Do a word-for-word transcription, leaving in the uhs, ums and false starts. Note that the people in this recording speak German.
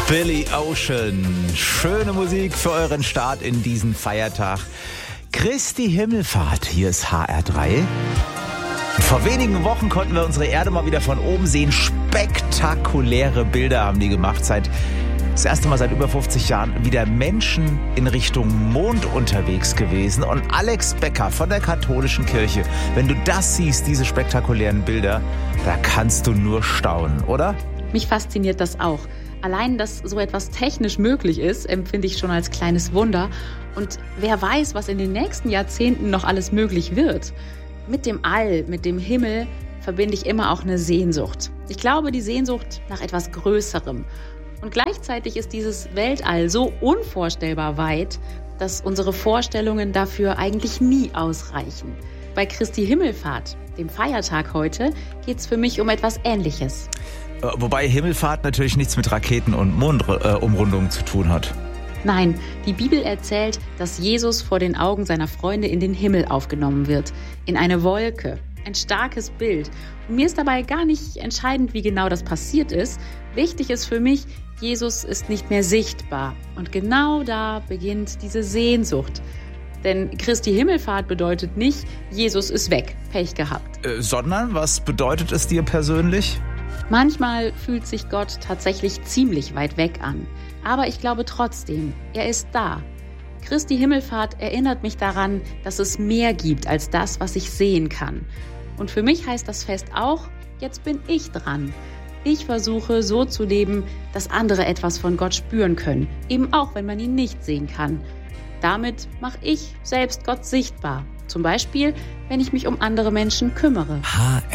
Billy Ocean. Schöne Musik für euren Start in diesen Feiertag. Christi Himmelfahrt, hier ist H R drei. Vor wenigen Wochen konnten wir unsere Erde mal wieder von oben sehen. Spektakuläre Bilder haben die gemacht. Seit das erste Mal seit über fünfzig Jahren wieder Menschen in Richtung Mond unterwegs gewesen. Und Alex Becker von der Katholischen Kirche, wenn du das siehst, diese spektakulären Bilder, da kannst du nur staunen, oder? Mich fasziniert das auch. Allein, dass so etwas technisch möglich ist, empfinde ich schon als kleines Wunder. Und wer weiß, was in den nächsten Jahrzehnten noch alles möglich wird. Mit dem All, mit dem Himmel verbinde ich immer auch eine Sehnsucht. Ich glaube, die Sehnsucht nach etwas Größerem. Und gleichzeitig ist dieses Weltall so unvorstellbar weit, dass unsere Vorstellungen dafür eigentlich nie ausreichen. Bei Christi Himmelfahrt, dem Feiertag heute, geht es für mich um etwas Ähnliches. Wobei Himmelfahrt natürlich nichts mit Raketen und Mondumrundungen zu tun hat. Nein, die Bibel erzählt, dass Jesus vor den Augen seiner Freunde in den Himmel aufgenommen wird, in eine Wolke. Ein starkes Bild. Und mir ist dabei gar nicht entscheidend, wie genau das passiert ist. Wichtig ist für mich, Jesus ist nicht mehr sichtbar. Und genau da beginnt diese Sehnsucht. Denn Christi Himmelfahrt bedeutet nicht, Jesus ist weg, Pech gehabt. Äh, sondern, was bedeutet es dir persönlich? Manchmal fühlt sich Gott tatsächlich ziemlich weit weg an. Aber ich glaube trotzdem, er ist da. Christi Himmelfahrt erinnert mich daran, dass es mehr gibt als das, was ich sehen kann. Und für mich heißt das Fest auch, jetzt bin ich dran. Ich versuche so zu leben, dass andere etwas von Gott spüren können, eben auch wenn man ihn nicht sehen kann. Damit mache ich selbst Gott sichtbar. Zum Beispiel, wenn ich mich um andere Menschen kümmere. H R